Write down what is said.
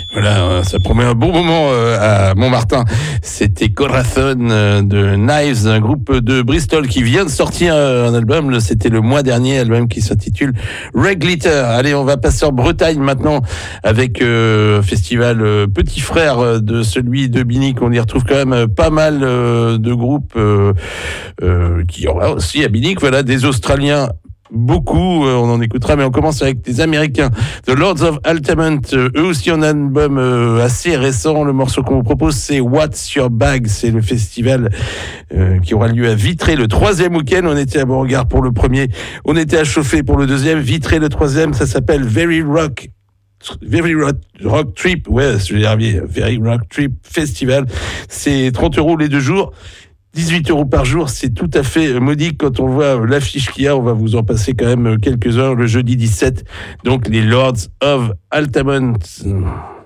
Voilà, ça promet un bon moment à Montmartin. C'était Corazon de Knives, un groupe de Bristol qui vient de sortir un album. C'était le mois dernier, album qui s'intitule Red Glitter. Allez, on va passer en Bretagne maintenant avec un festival petit frère de celui de Binic. On y retrouve quand même pas mal de groupes qui aura aussi à Binic. Voilà, des Australiens. Beaucoup, on en écoutera, mais on commence avec des Américains. The Lords of Altamont, eux aussi ont un album assez récent. Le morceau qu'on vous propose, c'est What's Your Bag. C'est le festival qui aura lieu à Vitré le 3e week-end. On était à Beauregard pour le premier, on était à Chauffé pour le 2e, Vitré le 3e. Ça s'appelle Very Rock Trip, ouais, je vais y arriver. Very Rock Trip Festival. C'est 30 € les 2 jours. 18 € par jour, c'est tout à fait modique quand on voit l'affiche qu'il y a. On va vous en passer quand même quelques heures le jeudi 17. Donc les Lords of Altamont.